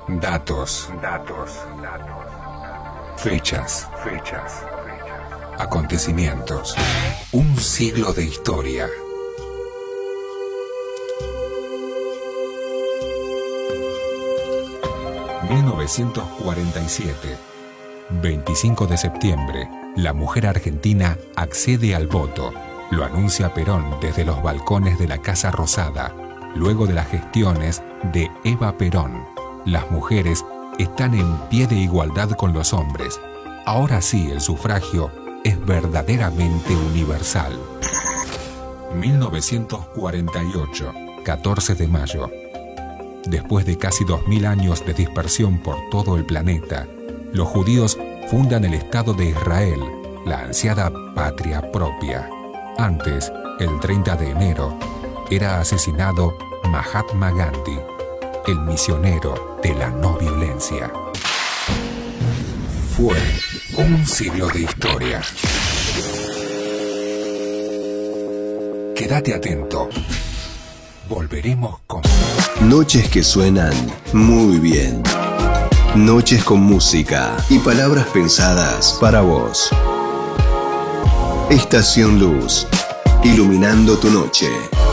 Datos. Fechas. Acontecimientos. Un siglo de historia. ...1947... 25 de septiembre... la mujer argentina accede al voto. Lo anuncia Perón desde los balcones de la Casa Rosada. Luego de las gestiones de Eva Perón, las mujeres están en pie de igualdad con los hombres. Ahora sí, el sufragio es verdaderamente universal. 1948, 14 de mayo. Después de casi 2000 años de dispersión por todo el planeta, los judíos fundan el Estado de Israel, la ansiada patria propia. Antes, el 30 de enero, era asesinado Mahatma Gandhi, el misionero de la no violencia. Fue un siglo de historia. Quédate atento. Volveremos con... Noches que suenan muy bien. Noches con música y palabras pensadas para vos. Estación Luz, iluminando tu noche.